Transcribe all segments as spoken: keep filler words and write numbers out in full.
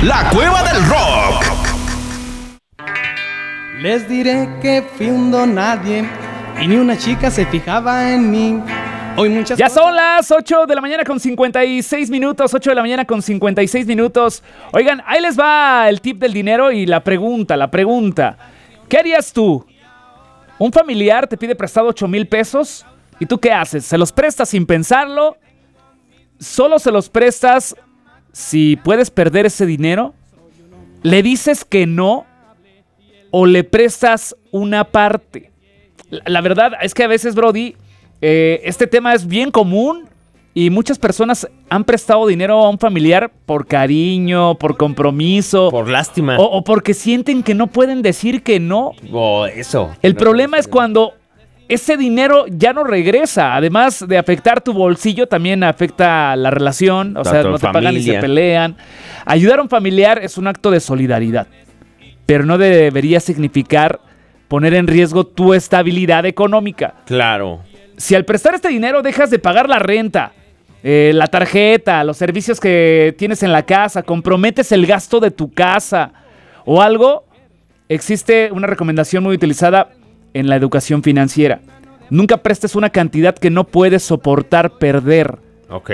La Cueva del Rock. Les diré que fui un don nadie y ni una chica se fijaba en mí. Hoy muchas Ya cosas... son las ocho de la mañana con cincuenta y seis minutos, ocho de la mañana con cincuenta y seis minutos. Oigan, ahí les va el tip del dinero y la pregunta, la pregunta. ¿Qué harías tú? Un familiar te pide prestado ocho mil pesos y ¿tú qué haces? ¿Se los prestas sin pensarlo? ¿Solo se los prestas si puedes perder ese dinero? ¿Le dices que no o le prestas una parte? La, la verdad es que a veces, Brody... Eh, este tema es bien común y muchas personas han prestado dinero a un familiar por cariño, por compromiso. Por lástima. O, o porque sienten que no pueden decir que no. O eso. El no problema es cuando ese dinero ya no regresa. Además de afectar tu bolsillo, también afecta la relación. O sea, no te pagan y se pelean. Ayudar a un familiar es un acto de solidaridad, pero no debería significar poner en riesgo tu estabilidad económica. Claro. Si al prestar este dinero dejas de pagar la renta, eh, la tarjeta, los servicios que tienes en la casa, comprometes el gasto de tu casa o algo, existe una recomendación muy utilizada en la educación financiera. Nunca prestes una cantidad que no puedes soportar perder. Ok.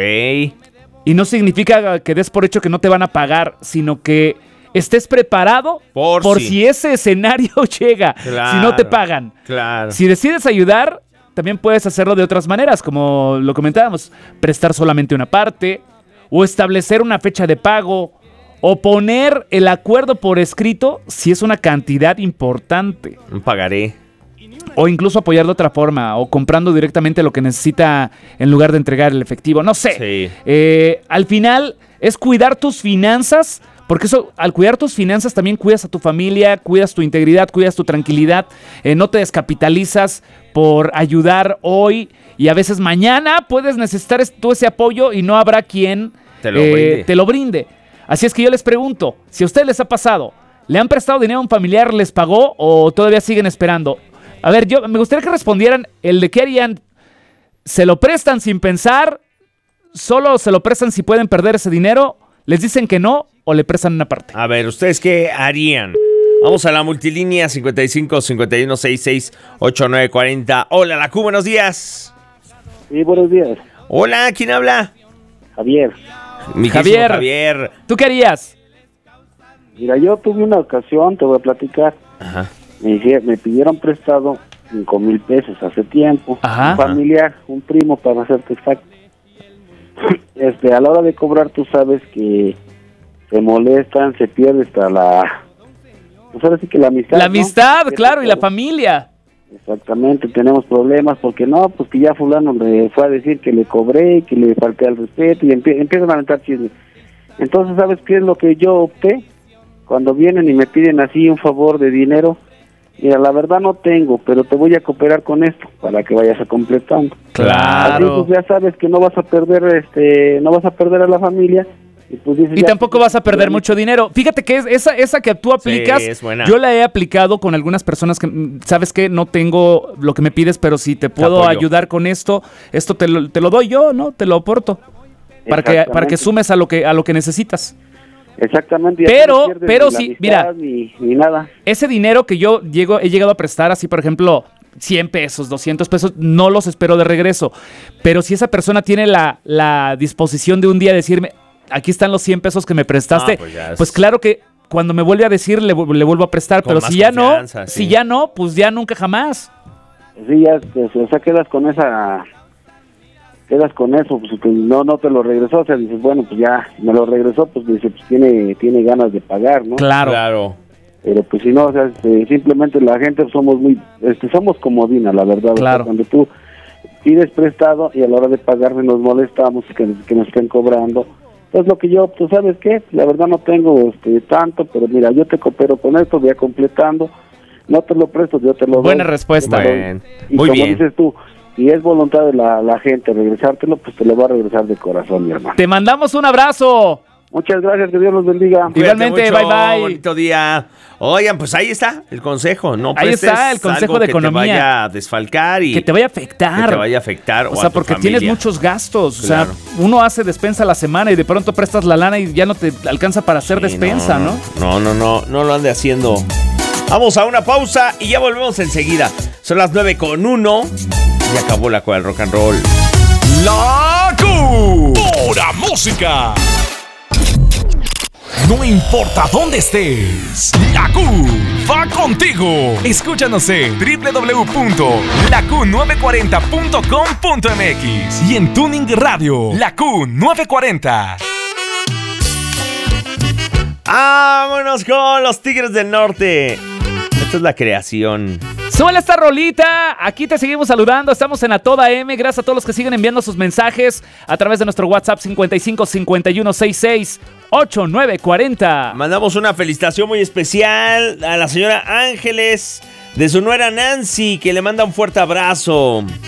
Y no significa que des por hecho que no te van a pagar, sino que estés preparado por, por si. si ese escenario llega, claro, si no te pagan. Claro. Si decides ayudar, también puedes hacerlo de otras maneras, como lo comentábamos, prestar solamente una parte, o establecer una fecha de pago, o poner el acuerdo por escrito si es una cantidad importante. Un pagaré. O incluso apoyar de otra forma, o comprando directamente lo que necesita en lugar de entregar el efectivo. No sé. Sí. Eh, al final es cuidar tus finanzas, porque eso, al cuidar tus finanzas también cuidas a tu familia, cuidas tu integridad, cuidas tu tranquilidad, eh, no te descapitalizas por ayudar hoy y a veces mañana puedes necesitar tú ese apoyo y no habrá quien te lo, eh, brinde. te lo brinde. Así es que yo les pregunto, si a ustedes les ha pasado, ¿le han prestado dinero a un familiar, les pagó o todavía siguen esperando? A ver, yo me gustaría que respondieran el de qué harían. ¿Se lo prestan sin pensar? ¿Solo se lo prestan si pueden perder ese dinero? ¿Les dicen que no o le prestan una parte? A ver, ¿ustedes qué harían? Vamos a la multilínea cincuenta y cinco, cincuenta y uno, sesenta y seis, ochenta y nueve, cuarenta. Hola, la Q, buenos días. Sí, buenos días. Hola, ¿quién habla? Javier. Mi Javier. Javier. ¿Tú qué harías? Mira, yo tuve una ocasión, te voy a platicar. Ajá. Me, dije, me pidieron prestado cinco mil pesos hace tiempo. Ajá. Un familiar, un primo, para hacerte exacto. Este, a la hora de cobrar, tú sabes que se molestan, se pierde hasta la... Pues ahora sí que la amistad, La ¿no? amistad, Que claro, y la todo. familia. Exactamente, tenemos problemas porque no, pues que ya fulano le fue a decir que le cobré, que le falté al respeto y empie- empiezan a aventar chismes. Entonces, ¿sabes qué es lo que yo opté? Cuando vienen y me piden así un favor de dinero, mira, la verdad no tengo, pero te voy a cooperar con esto para que vayas a completando. Así, pues ya sabes que no vas a perder, este, no vas a perder a la familia. Y, pues dices, Y ya, tampoco pues, vas a perder ya, mucho dinero. Fíjate que es esa, esa que tú aplicas, Sí, es buena. yo la he aplicado con algunas personas que, mm, ¿sabes qué? No tengo lo que me pides, pero si te puedo apoyo. ayudar con esto, esto te lo, te lo doy yo, ¿no? Te lo aporto. Para que, para que Exactamente. sumes a lo que, a lo que necesitas. Exactamente. ya Pero- no pierdes pero ni la sí, amistad, mira. Ni, ni nada. Ese dinero que yo llego, he llegado a prestar, así por ejemplo, cien pesos, doscientos pesos, no los espero de regreso. Pero si esa persona tiene la, la disposición de un día decirme, aquí están los cien pesos que me prestaste, Ah, pues ya es- pues claro que cuando me vuelve a decir le, vu- le vuelvo a prestar. Con Pero más si ya no, confianza, sí. si ya no, pues ya nunca jamás. Sí, ya, pues, o sea, quedas con esa, quedas con eso, pues que no, no te lo regresó, o sea, dices, bueno, pues ya, me lo regresó, pues dice, pues tiene, tiene ganas de pagar, ¿no? Claro. Claro. Pero pues si no, o sea, este, simplemente la gente somos muy, este, somos comodina, la verdad. Claro. O sea, cuando tú pides prestado y a la hora de pagarme nos molestamos que, que nos estén cobrando. Entonces lo que yo, tú sabes qué, la verdad no tengo este tanto, pero mira, yo te coopero con esto, voy a completando, no te lo presto, yo te lo doy. Buena respuesta. Te lo doy. Bien. Y Muy como bien. dices tú, si es voluntad de la, la gente regresártelo, pues te lo va a regresar de corazón, mi hermano. Te mandamos un abrazo. Muchas gracias, que Dios los bendiga. Cuídate Igualmente, mucho, bye, bye. Bonito día. Oigan, pues ahí está el consejo. No Ahí prestes está el consejo algo de que economía. te vaya a desfalcar y Que te vaya a afectar. que te vaya a afectar. O o sea, a tu porque familia. tienes muchos gastos. Claro. O sea, uno hace despensa a la semana y de pronto prestas la lana y ya no te alcanza para hacer Sí, despensa, ¿no? No, no, no, no lo ande haciendo. Vamos a una pausa y ya volvemos enseguida. Son las nueve con uno y acabó la cueva del rock and roll. La Q. Pura música. No importa dónde estés, la Q va contigo. Escúchanos en doble u doble u doble u punto la q nueve cuarenta punto com punto m x y en Tuning Radio, la Q nueve cuarenta. Vámonos con los Tigres del Norte. Esta es la creación. Súbele esta rolita, aquí te seguimos saludando, estamos en A Toda M, gracias a todos los que siguen enviando sus mensajes a través de nuestro WhatsApp cincuenta y cinco cincuenta y uno sesenta y seis ochenta y nueve cuarenta. Mandamos una felicitación muy especial a la señora Ángeles de su nuera Nancy, que le manda un fuerte abrazo.